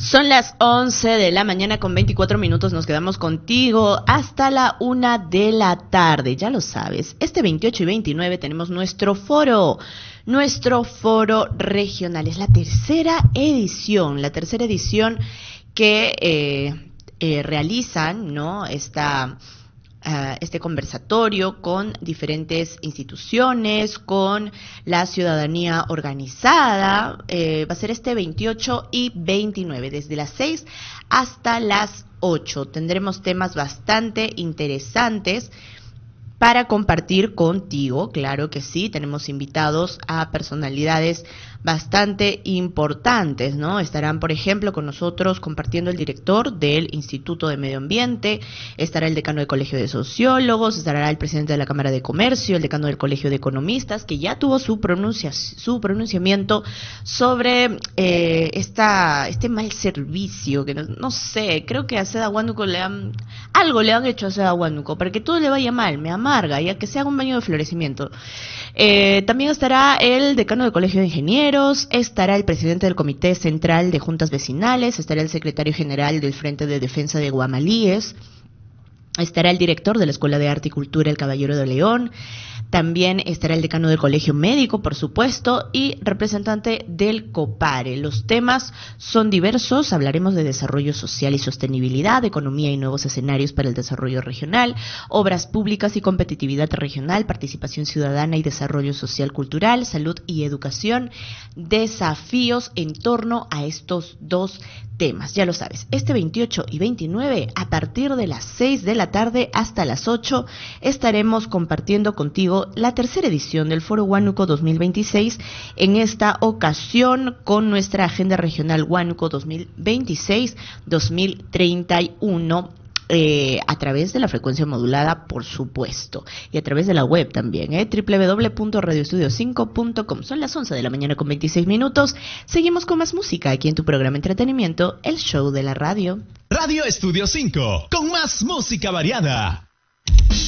Son las 11 de la mañana con 24 minutos. Nos quedamos contigo hasta la 1 de la tarde. Ya lo sabes, este 28 y 29 tenemos nuestro foro regional. Es la tercera edición que realizan, ¿no? Este conversatorio con diferentes instituciones, con la ciudadanía organizada. Va a ser este 28 y 29, desde las 6 hasta las 8. Tendremos temas bastante interesantes para compartir contigo, claro que sí. Tenemos invitados a personalidades bastante importantes, ¿no? Estarán, por ejemplo, con nosotros compartiendo el director del Instituto de Medio Ambiente, estará el decano del Colegio de Sociólogos, estará el presidente de la Cámara de Comercio, el decano del Colegio de Economistas, que ya tuvo su pronunciamiento sobre este mal servicio, que no sé, creo que a Seda Huánuco le han hecho a Seda Huánuco, para que todo le vaya mal, me amarga, ya que se haga un baño de florecimiento. También estará el decano del Colegio de Ingenieros, estará el presidente del Comité Central de Juntas Vecinales, estará el secretario general del Frente de Defensa de Guamalíes, estará el director de la Escuela de Arte y Cultura El Caballero de León, también estará el decano del Colegio Médico, por supuesto, y representante del COPARE. Los temas son diversos, hablaremos de desarrollo social y sostenibilidad, economía y nuevos escenarios para el desarrollo regional, obras públicas y competitividad regional, participación ciudadana y desarrollo social cultural, salud y educación, desafíos en torno a estos dos temas. Ya lo sabes, este 28 y 29, a partir de las 6 de la tarde hasta las 8, estaremos compartiendo contigo la tercera edición del Foro Huánuco 2026, en esta ocasión con nuestra agenda regional Huánuco 2026-2031, a través de la frecuencia modulada, por supuesto, y a través de la web también, www.radioestudio5.com. Son las 11 de la mañana con 26 minutos. Seguimos con más música aquí en tu programa Entretenimiento, el show de la radio. Radio Estudio 5, con más música variada.